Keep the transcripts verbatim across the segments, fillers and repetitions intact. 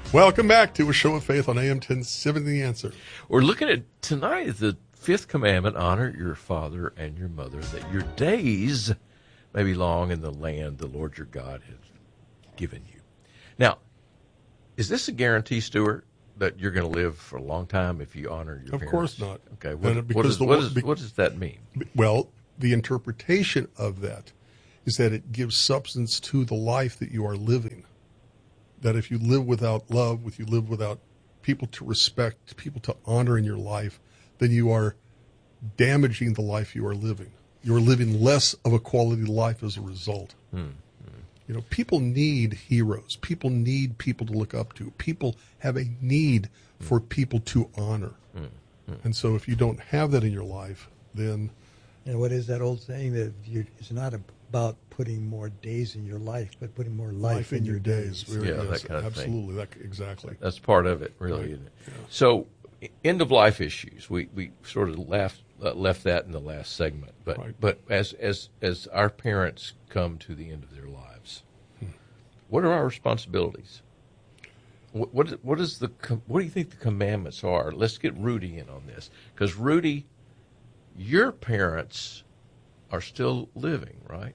Welcome back to A Show of Faith on A M ten seventy The Answer. We're looking at tonight the fifth commandment, honor your father and your mother, that your days may be long in the land the Lord your God has given you. Now, is this a guarantee, Stuart, that you're going to live for a long time if you honor your of parents? Of course not. Okay, what, because what, is, the, what, is, be, what does that mean? Well, the interpretation of that is that it gives substance to the life that you are living. That if you live without love, if you live without people to respect, people to honor in your life, then you are damaging the life you are living. You're living less of a quality life as a result. Hmm. You know, people need heroes. People need people to look up to. People have a need for people to honor. Hmm. Hmm. And so if you don't have that in your life, then... And what is that old saying that you, it's not about putting more days in your life, but putting more life, life in, in your days. days. Yeah, yes, that kind of absolutely. thing. That, exactly. That's part of it, really, right. isn't it? Yeah. So, end of life issues. We we sort of left uh, left that in the last segment, but right. but as as as our parents come to the end of their lives, hmm. what are our responsibilities? What what what is the what do you think the commandments are? Let's get Rudy in on this, because Rudy, your parents are still living, right?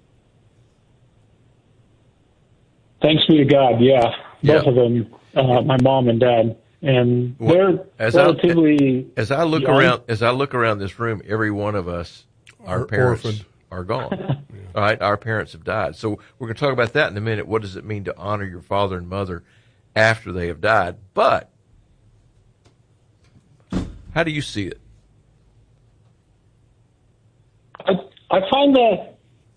Thanks be to God, yeah. Both yeah. of them, uh, my mom and dad. And they're as relatively I, As I look young. around as I look around this room, every one of us, our Or, parents orphaned. are gone. yeah. All right, our parents have died. So we're going to talk about that in a minute. What does it mean to honor your father and mother after they have died? But how do you see it? I, I find that,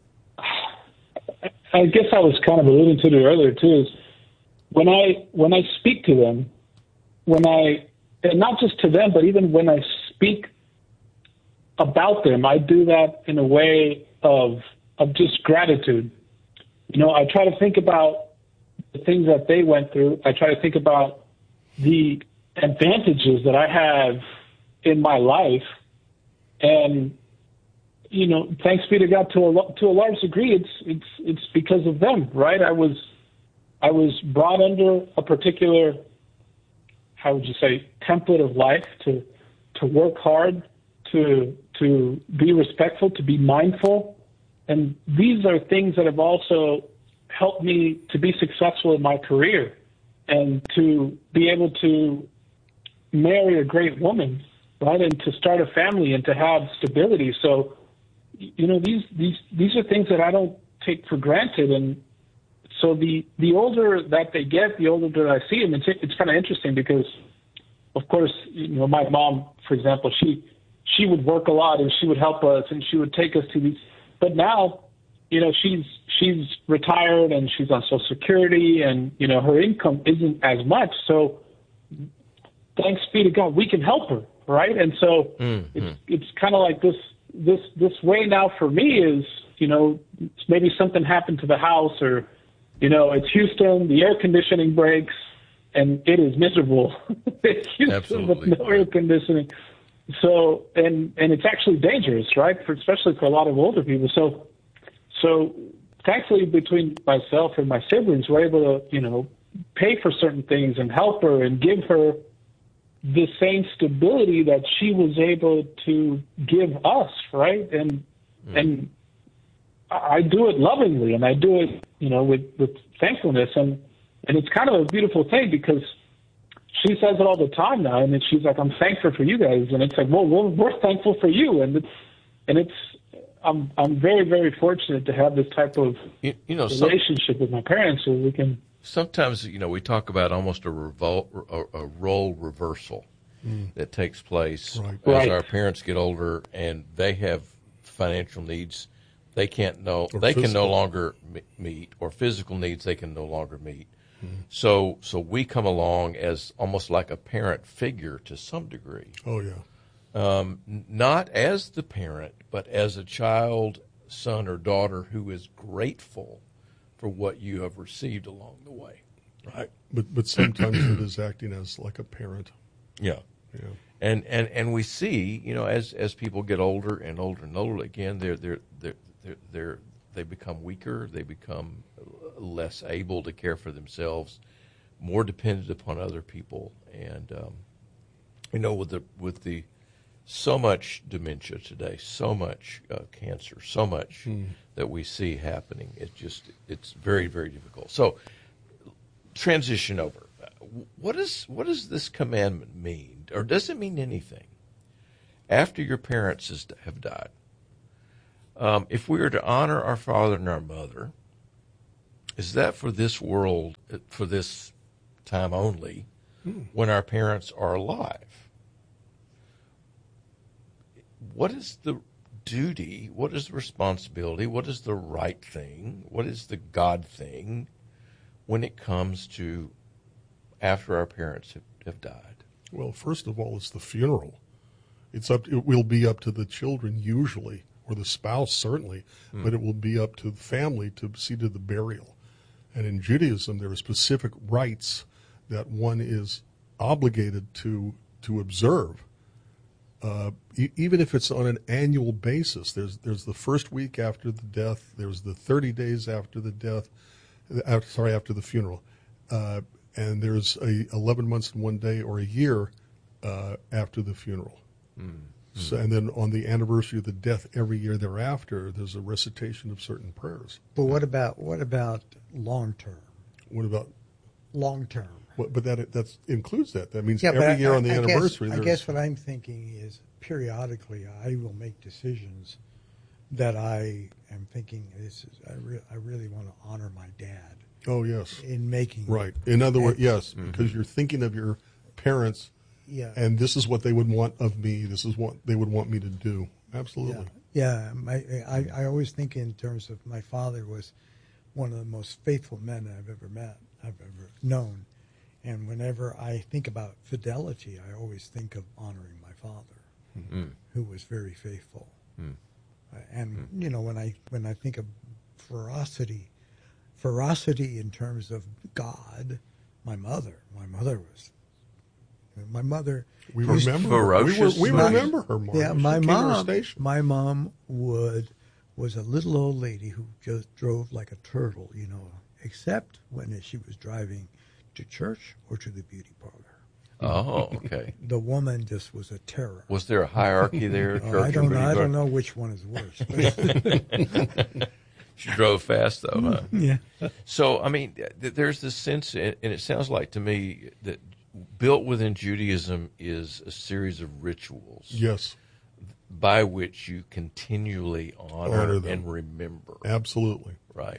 I guess I was kind of alluding to it earlier too, is when I when I speak to them, when I, and not just to them, but even when I speak about them, I do that in a way of of just gratitude. You know, I try to think about the things that they went through. I try to think about the advantages that I have in my life, and you know, thanks be to God, to a to a large degree, it's it's it's because of them, right? I was I was brought under a particular, how would you say, template of life to to work hard, to to be respectful, to be mindful, and these are things that have also helped me to be successful in my career and to be able to marry a great woman, right, and to start a family and to have stability. So, you know, these these these are things that I don't take for granted, and so the the older that they get, the older that I see them. It's it's kind of interesting because, of course, you know, my mom, for example, she she would work a lot and she would help us and she would take us to these. But now, you know, she's she's retired and she's on Social Security, and you know, her income isn't as much. So, thanks be to God, we can help her, right? And so mm-hmm. it's it's kind of like this. This this way now for me is, you know, maybe something happened to the house, or, you know, it's Houston, the air conditioning breaks, and it is miserable. It's Houston Absolutely. with no air conditioning. So, and and it's actually dangerous, right, for especially for a lot of older people. So, so thankfully, between myself and my siblings, we're able to, you know, pay for certain things and help her and give her the same stability that she was able to give us, right? And mm. and I do it lovingly, and I do it, you know, with, with thankfulness, and and it's kind of a beautiful thing because she says it all the time now, and she's like, "I'm thankful for you guys," and it's like, "Well, we're, we're thankful for you," and it's and it's I'm I'm very very fortunate to have this type of you, you know relationship some, with my parents, so we can. Sometimes, you know, we talk about almost a, revol- a, a role reversal mm. that takes place right. as right. our parents get older and they have financial needs they can't know or they physical. can no longer meet, or physical needs they can no longer meet. Mm. So, so we come along as almost like a parent figure to some degree. Oh yeah, um, not as the parent, but as a child, son, or daughter who is grateful for what you have received along the way, right? But but sometimes it is acting as like a parent. Yeah, yeah. And and and we see, you know, as as people get older and older and older, again, they're they're they're they're, they're they become weaker. They become less able to care for themselves, more dependent upon other people, and um, you know, with the with the so much dementia today, so much uh, cancer, so much mm. that we see happening. It just it's very very difficult. So transition over. What is what does this commandment mean, or does it mean anything? After your parents has, have died, um, if we are to honor our father and our mother, is that for this world, for this time only, mm. when our parents are alive? What is the duty? What is the responsibility? What is the right thing? What is the God thing when it comes to after our parents have, have died? Well, first of all, it's the funeral. It's up. It will be up to the children usually, or the spouse certainly, mm. but it will be up to the family to see to the burial. And in Judaism, there are specific rites that one is obligated to to observe, uh, e- even if it's on an annual basis. There's there's the first week after the death. There's the thirty days after the death. After, sorry, after the funeral, uh, and there's a eleven months and one day or a year uh, after the funeral. Mm. So, and then on the anniversary of the death every year thereafter, there's a recitation of certain prayers. But what about what about long term? What about long term? What, but that that includes that. That means yeah, every year I, on the I anniversary. Guess, I guess what I'm thinking is periodically I will make decisions that I am thinking this is I, re- I really want to honor my dad. Oh yes, in making right. In other and, words, yes, mm-hmm. because you're thinking of your parents. Yeah. And this is what they would want of me. This is what they would want me to do. Absolutely. Yeah. yeah my, I, I always think in terms of my father was one of the most faithful men I've ever met, I've ever known. And whenever I think about fidelity, I always think of honoring my father, mm-hmm. who was very faithful. Mm-hmm. Uh, and, mm-hmm. you know, when I when I think of ferocity, ferocity in terms of God, my mother, my mother was My mother. We remember. Ferocious. We, were, we remember her. Mark. Yeah, my mom. My mom would was a little old lady who just drove like a turtle, you know, except when she was driving to church or to the beauty parlor. Oh, okay. The woman just was a terror. Was there a hierarchy there? Oh, I don't know. I don't know which one is worse. She drove fast, though, huh? Yeah. So, I mean, th- there's this sense, and it sounds like to me that built within Judaism is a series of rituals. Yes. By which you continually honor, honor and remember. Absolutely. Right.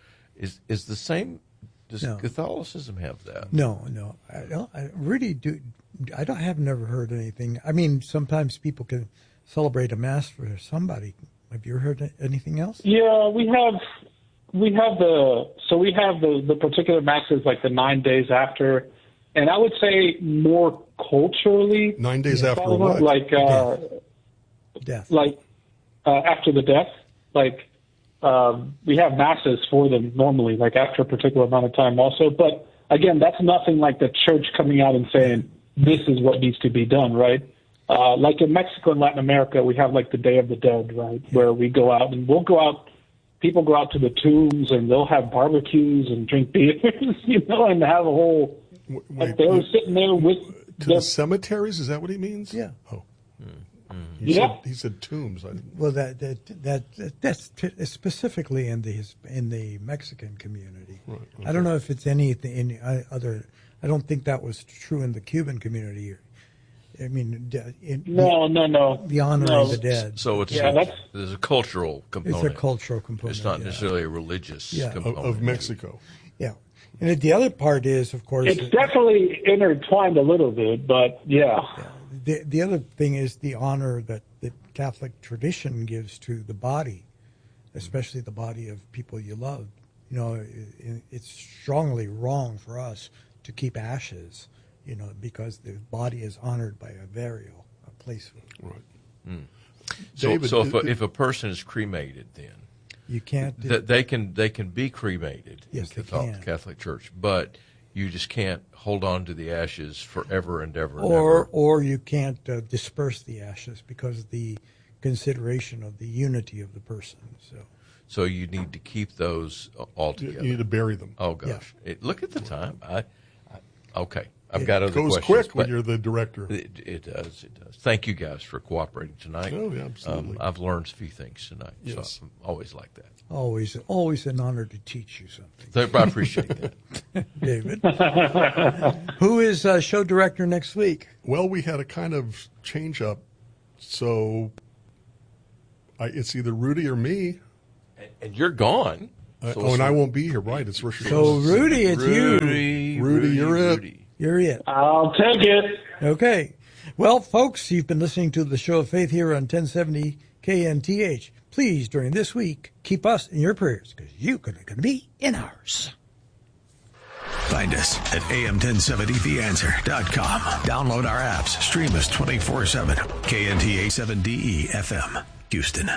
Is is the same, does no. Catholicism have that? No, no. I don't I really do I don't have never heard anything. I mean, sometimes people can celebrate a mass for somebody. Have you heard anything else? Yeah, we have we have the so we have the, the particular masses like the nine days after. And I would say more culturally, nine days yeah. after what? Like, uh, death. Like uh, after the death, like um, we have masses for them normally, like after a particular amount of time, also. But again, that's nothing like the church coming out and saying this is what needs to be done, right? Uh, like in Mexico and Latin America, we have like the Day of the Dead, right, yeah. where we go out and we'll go out. People go out to the tombs and they'll have barbecues and drink beers, you know, and have a whole. Wait, like they were sitting there with to the, the cemeteries. Is that what he means? Yeah. Oh, mm-hmm. he yeah. Said, he said tombs. I well, that that that that's specifically in the in the Mexican community. Right, okay. I don't know if it's anything any other. I don't think that was true in the Cuban community. I mean, in, no, no, no. The honoring no. the dead. So it's yeah, a, that's, there's a cultural component. It's a cultural component. It's not yeah. necessarily a religious yeah. component of, of Mexico. Yeah. And the other part is, of course, it's definitely intertwined a little bit, but yeah. yeah. The the other thing is the honor that the Catholic tradition gives to the body, especially the body of people you love. You know, it, it's strongly wrong for us to keep ashes, you know, because the body is honored by a burial, a place. Right. Mm. So, David, so if a, it, if a person is cremated, then you can't. Th- they can they can be cremated yes, in the they can. Catholic Church, but you just can't hold on to the ashes forever and ever. And or ever. or you can't uh, disperse the ashes because of the consideration of the unity of the person. So. So you need to keep those all together. You need to bury them. Oh gosh! Yeah. It, look at the time. I, I Okay. I've It got other Goes questions. quick when but you're the director. It, it does. It does. Thank you guys for cooperating tonight. Oh, yeah, absolutely. Um, I've learned a few things tonight. Yes. So I'm always like that. Always, always an honor to teach you something, So I appreciate that. David. Who is uh, show director next week? Well, we had a kind of change up, so I, it's either Rudy or me. And, and you're gone. Uh, So oh, and I listen- won't be here. Right? It's Rosh So Hashanah. Rudy, it's you. Rudy, Rudy, you're it. Rudy. You're it. I'll take it. Okay. Well, folks, you've been listening to the Show of Faith here on ten seventy K N T H. Please, during this week, keep us in your prayers because you're going to be in ours. Find us at A M ten seventy the answer dot com. Download our apps. Stream us twenty-four seven. K N T A seven D E F M, Houston.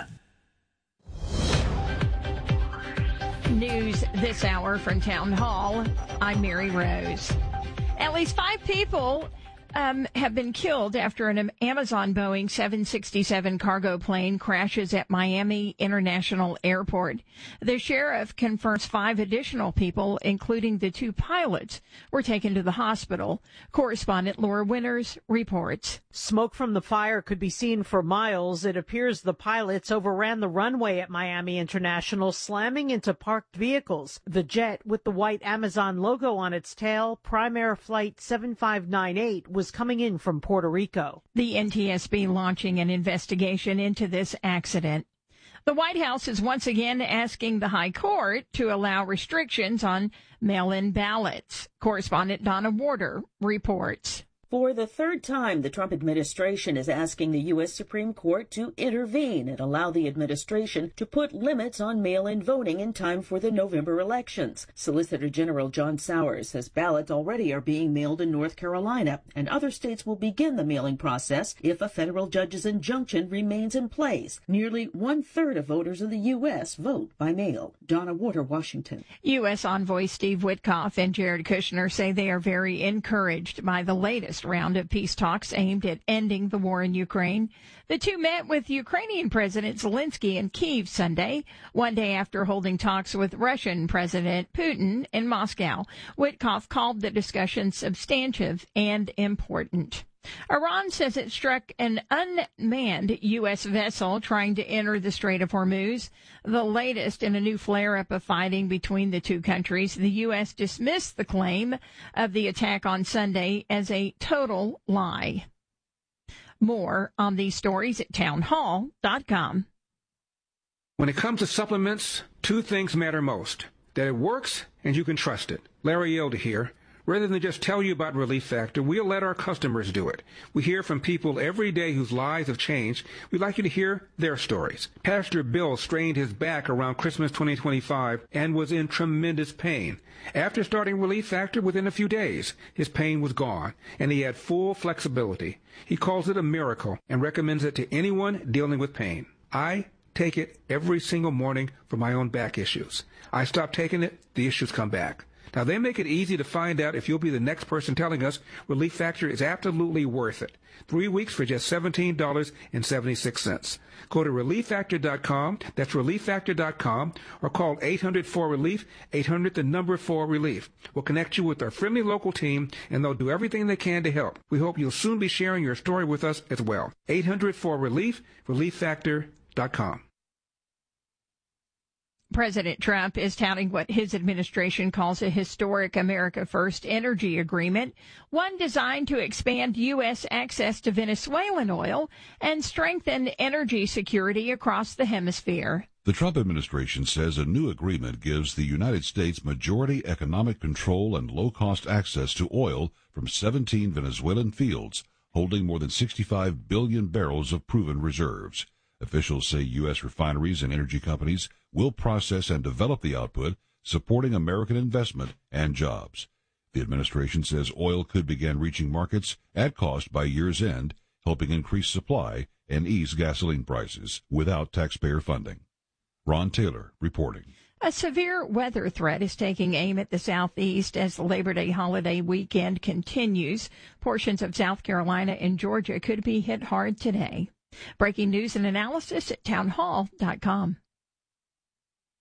News this hour from Town Hall. I'm Mary Rose. At least five people um, have been killed after an Amazon Boeing seven sixty-seven cargo plane crashes at Miami International Airport. The sheriff confirms five additional people, including the two pilots, were taken to the hospital. Correspondent Laura Winters reports. Smoke from the fire could be seen for miles. It appears the pilots overran the runway at Miami International, slamming into parked vehicles. The jet, with the white Amazon logo on its tail, Primair Flight seven five nine eight, was coming in from Puerto Rico. The N T S B launching an investigation into this accident. The White House is once again asking the High Court to allow restrictions on mail-in ballots. Correspondent Donna Warder reports. For the third time, the Trump administration is asking the U S Supreme Court to intervene and allow the administration to put limits on mail-in voting in time for the November elections. Solicitor General John Sowers says ballots already are being mailed in North Carolina, and other states will begin the mailing process if a federal judge's injunction remains in place. Nearly one-third of voters in the U S vote by mail. Donna Warder, Washington. U S envoy Steve Witkoff and Jared Kushner say they are very encouraged by the latest round of peace talks aimed at ending the war in Ukraine. The two met with Ukrainian President Zelensky in Kyiv Sunday, one day after holding talks with Russian President Putin in Moscow. Witkoff called the discussion substantive and important. Iran says it struck an unmanned U S vessel trying to enter the Strait of Hormuz, the latest in a new flare-up of fighting between the two countries. The U S dismissed the claim of the attack on Sunday as a total lie. More on these stories at town hall dot com. When it comes to supplements, two things matter most: that it works and you can trust it. Larry Yelda here. Rather than just tell you about Relief Factor, we'll let our customers do it. We hear from people every day whose lives have changed. We'd like you to hear their stories. Pastor Bill strained his back around Christmas twenty twenty-five and was in tremendous pain. After starting Relief Factor, within a few days, his pain was gone, and he had full flexibility. He calls it a miracle and recommends it to anyone dealing with pain. I take it every single morning for my own back issues. I stop taking it, the issues come back. Now, they make it easy to find out if you'll be the next person telling us Relief Factor is absolutely worth it. Three weeks for just seventeen dollars and seventy-six cents. Go to relief factor dot com, that's relief factor dot com, or call eight hundred four relief, eight hundred the number four relief. We'll connect you with our friendly local team, and they'll do everything they can to help. We hope you'll soon be sharing your story with us as well. eight hundred four relief, relief factor dot com. President Trump is touting what his administration calls a historic America First energy agreement, one designed to expand U S access to Venezuelan oil and strengthen energy security across the hemisphere. The Trump administration says a new agreement gives the United States majority economic control and low-cost access to oil from seventeen Venezuelan fields, holding more than sixty-five billion barrels of proven reserves. Officials say U S refineries and energy companies will process and develop the output, supporting American investment and jobs. The administration says oil could begin reaching markets at cost by year's end, helping increase supply and ease gasoline prices without taxpayer funding. Ron Taylor reporting. A severe weather threat is taking aim at the southeast as the Labor Day holiday weekend continues. Portions of South Carolina and Georgia could be hit hard today. Breaking news and analysis at town hall dot com.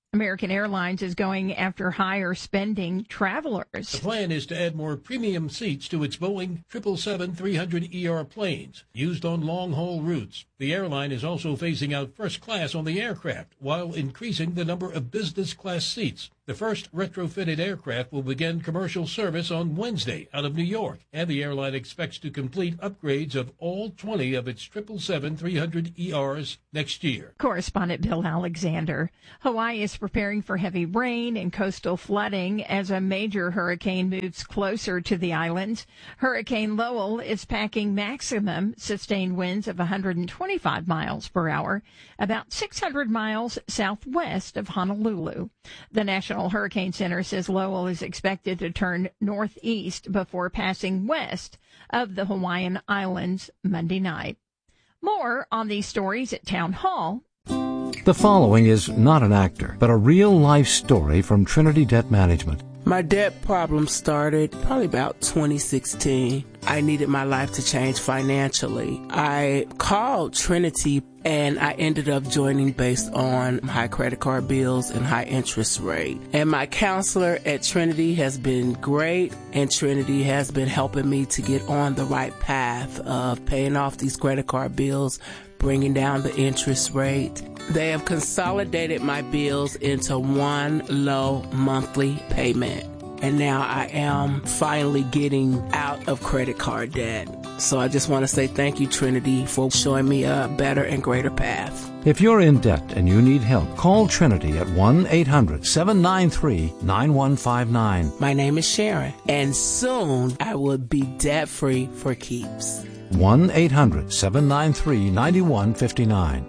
American Airlines is going after higher spending travelers. The plan is to add more premium seats to its Boeing triple seven three hundred E R planes used on long-haul routes. The airline is also phasing out first class on the aircraft while increasing the number of business class seats. The first retrofitted aircraft will begin commercial service on Wednesday out of New York, and the airline expects to complete upgrades of all twenty of its triple seven three hundred E Rs next year. Correspondent Bill Alexander. Hawaii is preparing for heavy rain and coastal flooding as a major hurricane moves closer to the islands. Hurricane Lowell is packing maximum sustained winds of one hundred twenty-five miles per hour, about six hundred miles southwest of Honolulu. The National Hurricane Center says Lowell is expected to turn northeast before passing west of the Hawaiian Islands Monday night. More on these stories at Town Hall. The following is not an actor, but a real-life story from Trinity Debt Management. My debt problem started probably about twenty sixteen. I needed my life to change financially. I called Trinity and I ended up joining based on high credit card bills and high interest rate. And my counselor at Trinity has been great, and Trinity has been helping me to get on the right path of paying off these credit card bills, bringing down the interest rate. They have consolidated my bills into one low monthly payment. And now I am finally getting out of credit card debt. So I just want to say thank you, Trinity, for showing me a better and greater path. If you're in debt and you need help, call Trinity at one eight hundred seven nine three nine one five nine. My name is Sharon, and soon I will be debt-free for keeps. one eight hundred seven nine three nine one five nine.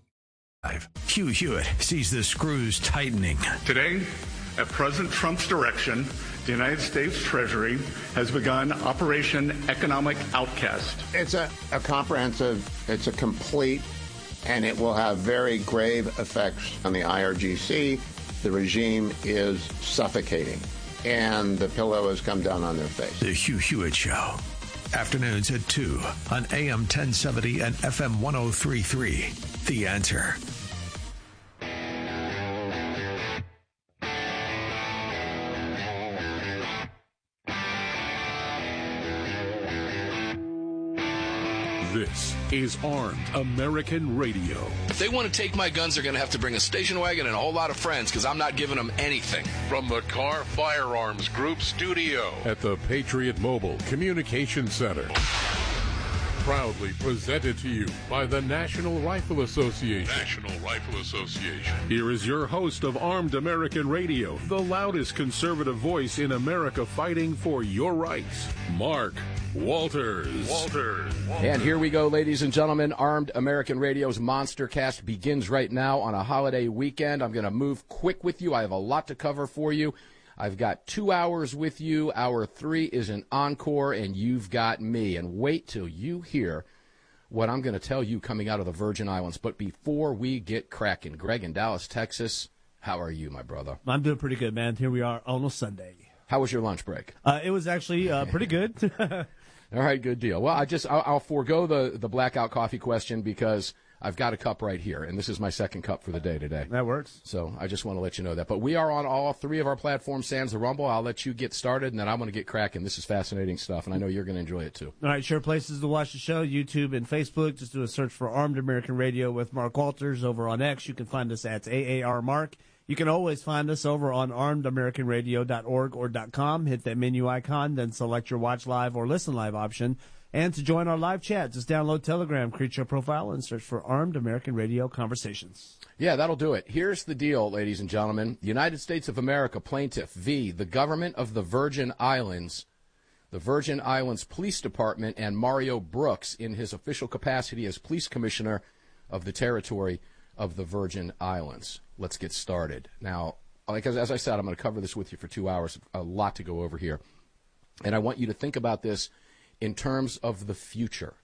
Hugh Hewitt sees the screws tightening. Today, at President Trump's direction, the United States Treasury has begun Operation Economic Outcast. It's a, a comprehensive, it's a complete, and it will have very grave effects on the I R G C. The regime is suffocating, and the pillow has come down on their face. The Hugh Hewitt Show. Afternoons at two on A M ten seventy and F M one oh three point three. The Answer. This is Armed American Radio. If they want to take my guns, they're going to have to bring a station wagon and a whole lot of friends, because I'm not giving them anything. From the Car Firearms Group studio at the Patriot Mobile Communication Center. Proudly presented to you by the National Rifle Association. National Rifle Association. Here is your host of Armed American Radio, the loudest conservative voice in America fighting for your rights, Mark Walters. Walters. And here we go, ladies and gentlemen. Armed American Radio's Monster Cast begins right now on a holiday weekend. I'm going to move quick with you. I have a lot to cover for you. I've got two hours with you. Hour three is an encore, and you've got me. And wait till you hear what I'm going to tell you coming out of the Virgin Islands. But before we get cracking, Greg in Dallas, Texas, how are you, my brother? I'm doing pretty good, man. Here we are on a Sunday. How was your lunch break? Uh, it was actually uh, pretty good. All right, good deal. Well, I just I'll, I'll forego the the blackout coffee question because I've got a cup right here, and this is my second cup for the day today. That works. So I just want to let you know that. But we are on all three of our platforms, sans the Rumble. I'll let you get started, and then I'm going to get cracking. This is fascinating stuff, and I know you're going to enjoy it too. All right, sure places to watch the show, YouTube and Facebook. Just do a search for Armed American Radio with Mark Walters. Over on X, you can find us at A A R Mark. You can always find us over on armed american radio dot org or .com. Hit that menu icon, then select your watch live or listen live option. And to join our live chat, just download Telegram, create your profile, and search for Armed American Radio Conversations. Yeah, that'll do it. Here's the deal, ladies and gentlemen. The United States of America plaintiff v. the government of the Virgin Islands, the Virgin Islands Police Department, and Mario Brooks in his official capacity as police commissioner of the territory of the Virgin Islands. Let's get started. Now, like as, as I said, I'm going to cover this with you for two hours. A lot to go over here. And I want you to think about this in terms of the future.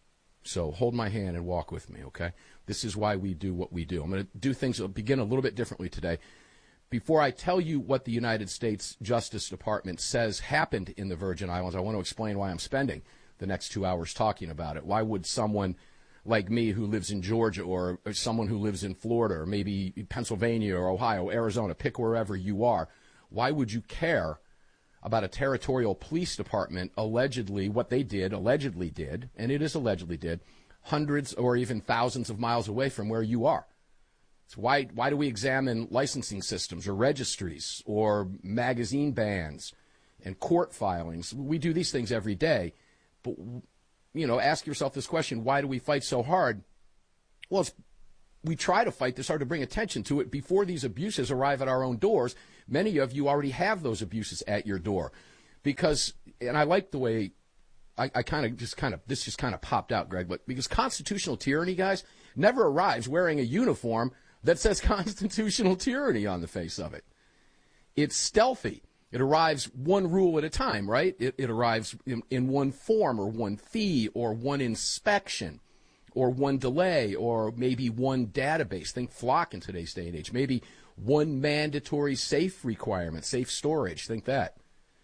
So hold my hand and walk with me, okay? This is why we do what we do. I'm going to do things, begin a little bit differently today. Before I tell you what the United States Justice Department says happened in the Virgin Islands, I want to explain why I'm spending the next two hours talking about it. Why would someone like me who lives in Georgia or, or someone who lives in Florida or maybe Pennsylvania or Ohio, Arizona, pick wherever you are. Why would you care about a territorial police department allegedly, what they did, allegedly did, and it is allegedly did, hundreds or even thousands of miles away from where you are? So why, why do we examine licensing systems or registries or magazine bans and court filings? We do these things every day. But, you know, ask yourself this question, why do we fight so hard? Well, it's, we try to fight this hard to bring attention to it before these abuses arrive at our own doors. Many of you already have those abuses at your door. Because, and I like the way, I, I kind of just kind of, this just kind of popped out, Greg, but because constitutional tyranny, guys, never arrives wearing a uniform that says constitutional tyranny on the face of it. It's stealthy. It arrives one rule at a time, right? It, it arrives in, in one form or one fee or one inspection or one delay or maybe one database. Think Flock in today's day and age. Maybe one mandatory safe requirement, safe storage. Think that.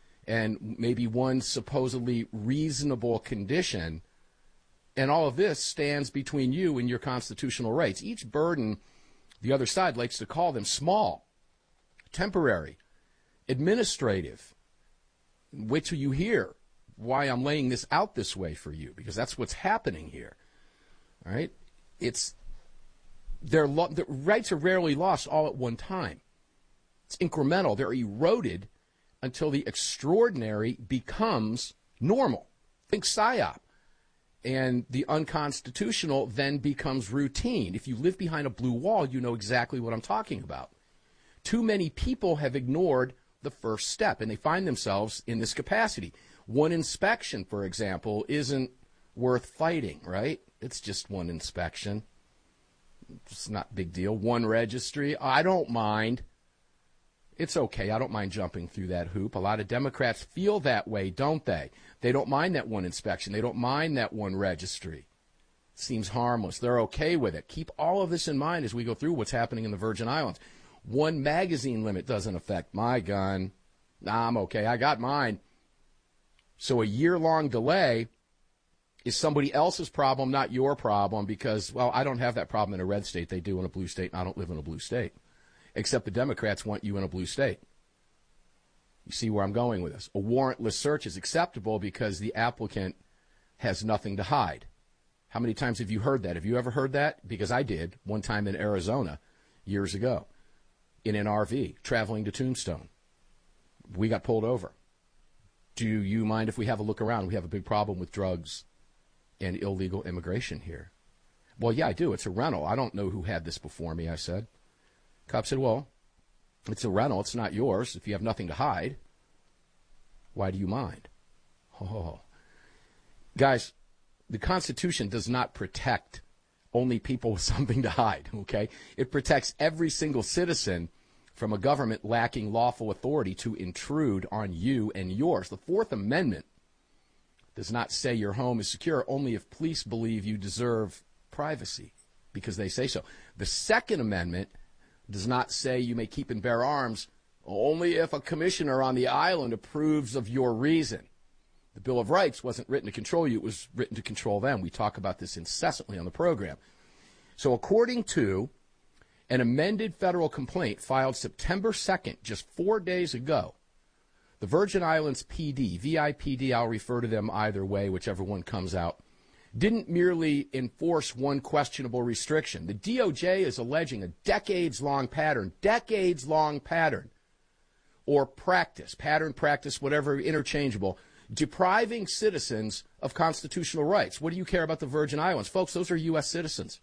And maybe one supposedly reasonable condition. And all of this stands between you and your constitutional rights. Each burden, the other side likes to call them small, temporary, administrative. Wait till you hear why I'm laying this out this way for you, because that's what's happening here. All right? It's their lo- the rights are rarely lost all at one time. It's incremental. They're eroded until the extraordinary becomes normal. Think PSYOP. And the unconstitutional then becomes routine. If you live behind a blue wall, you know exactly what I'm talking about. Too many people have ignored the first step, and they find themselves in this capacity. One inspection, for example, isn't worth fighting, right? It's just one inspection. It's not a big deal. One registry, I don't mind. It's okay. I don't mind jumping through that hoop. A lot of Democrats feel that way, don't they? They don't mind that one inspection. They don't mind that one registry. It seems harmless. They're okay with it. Keep all of this in mind as we go through what's happening in the Virgin Islands. One magazine limit doesn't affect my gun. Nah, I'm okay. I got mine. So a year-long delay is somebody else's problem, not your problem, because, well, I don't have that problem in a red state. They do in a blue state, and I don't live in a blue state. Except the Democrats want you in a blue state. You see where I'm going with this. A warrantless search is acceptable because the applicant has nothing to hide. How many times have you heard that? Have you ever heard that? Because I did one time in Arizona years ago in an R V traveling to Tombstone. We got pulled over. Do you mind if we have a look around? We have a big problem with drugs and illegal immigration here. Well, yeah, I do. It's a rental. I don't know who had this before me, I said. Cop said, well, it's a rental. It's not yours. If you have nothing to hide, why do you mind? Oh. Guys, the Constitution does not protect only people with something to hide, okay? It protects every single citizen from a government lacking lawful authority to intrude on you and yours. The Fourth Amendment does not say your home is secure only if police believe you deserve privacy because they say so. The Second Amendment does not say you may keep and bear arms only if a commissioner on the island approves of your reason. The Bill of Rights wasn't written to control you. It was written to control them. We talk about this incessantly on the program. So according to an amended federal complaint filed September second, just four days ago, the Virgin Islands P D, V I P D, I'll refer to them either way, whichever one comes out, didn't merely enforce one questionable restriction. The D O J is alleging a decades-long pattern, decades-long pattern, or practice, pattern, practice, whatever, interchangeable, depriving citizens of constitutional rights. What do you care about the Virgin Islands? Folks, those are U S citizens.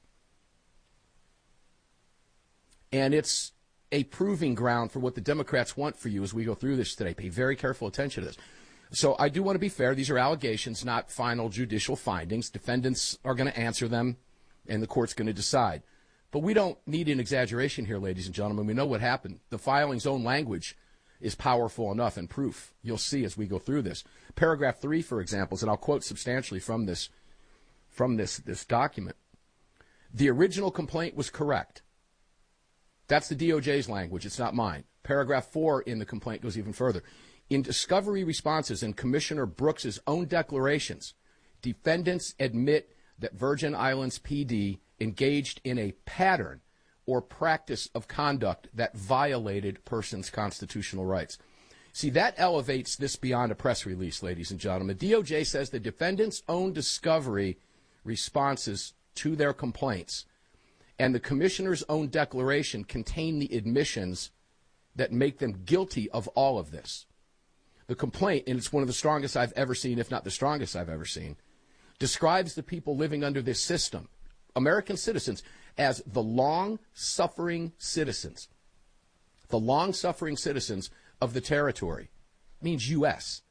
And it's a proving ground for what the Democrats want for you as we go through this today. Pay very careful attention to this. So I do want to be fair. These are allegations, not final judicial findings. Defendants are going to answer them, and the court's going to decide. But we don't need an exaggeration here, ladies and gentlemen. We know what happened. The filing's own language is powerful enough and proof. You'll see as we go through this. Paragraph three, for example, and I'll quote substantially from this, from this, this document. The original complaint was correct. That's the D O J's language. It's not mine. Paragraph four in the complaint goes even further. In discovery responses and Commissioner Brooks's own declarations, defendants admit that Virgin Islands P D engaged in a pattern or practice of conduct that violated persons' constitutional rights. See, that elevates this beyond a press release, ladies and gentlemen. D O J says the defendants' own discovery responses to their complaints and the commissioner's own declaration contain the admissions that make them guilty of all of this. The complaint, and it's one of the strongest I've ever seen, if not the strongest I've ever seen, describes the people living under this system, American citizens, as the long-suffering citizens. The long-suffering citizens of the territory. It means U S